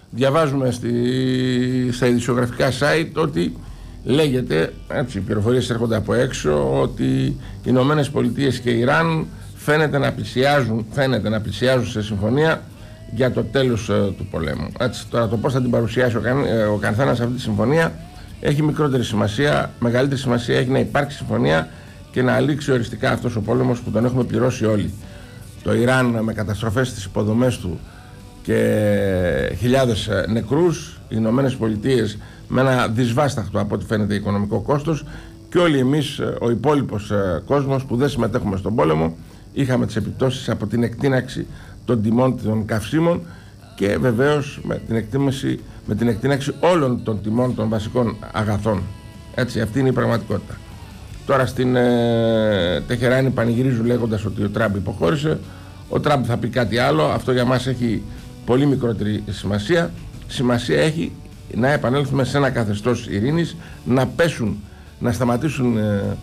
διαβάζουμε στα ειδησιογραφικά site ότι λέγεται, έτσι, οι πληροφορίες έρχονται από έξω, ότι οι Ηνωμένες Πολιτείες και Ιράν φαίνεται να πλησιάζουν σε συμφωνία για το τέλος του πολέμου. Έτσι, τώρα το πώς θα την παρουσιάσει ο καθένας αυτή τη συμφωνία έχει μικρότερη σημασία. Μεγαλύτερη σημασία έχει να υπάρξει συμφωνία και να λήξει οριστικά αυτός ο πόλεμος που τον έχουμε πληρώσει όλοι. Το Ιράν με καταστροφές στις υποδομές του και χιλιάδες νεκρούς, οι Ηνωμένες Πολιτείες με ένα δυσβάσταχτο από ό,τι φαίνεται οικονομικό κόστος, και όλοι εμείς ο υπόλοιπος κόσμος που δεν συμμετέχουμε στον πόλεμο είχαμε τις επιπτώσεις από την εκτείναξη των τιμών των καυσίμων και βεβαίως με την εκτείναξη όλων των τιμών των βασικών αγαθών. Έτσι, αυτή είναι η πραγματικότητα. Τώρα στην Τεχεράνη πανηγυρίζουν λέγοντας ότι ο Τραμπ υποχώρησε. Ο Τραμπ θα πει κάτι άλλο. Αυτό για μας έχει πολύ μικρότερη σημασία. Σημασία έχει να επανέλθουμε σε ένα καθεστώς ειρήνης, να σταματήσουν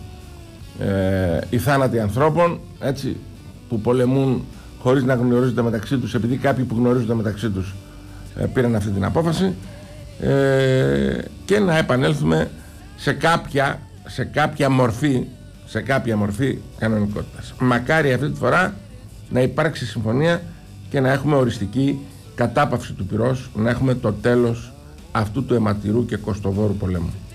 οι θάνατοι ανθρώπων, έτσι, που πολεμούν χωρίς να γνωρίζονται μεταξύ τους, επειδή κάποιοι που γνωρίζονται μεταξύ τους πήραν αυτή την απόφαση, και να επανέλθουμε σε κάποια μορφή κανονικότητας. Μακάρι αυτή τη φορά να υπάρξει συμφωνία και να έχουμε οριστική κατάπαυση του πυρός, να έχουμε το τέλος αυτού του αιματηρού και κοστοβόρου πολέμου.